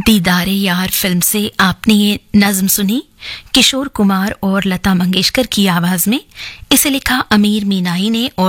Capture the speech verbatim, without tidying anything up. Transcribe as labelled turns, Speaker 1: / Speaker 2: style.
Speaker 1: दीदारे यार फिल्म से आपने ये नज्म सुनी किशोर कुमार और लता मंगेशकर की आवाज में। इसे लिखा अमीर मीनाई ने और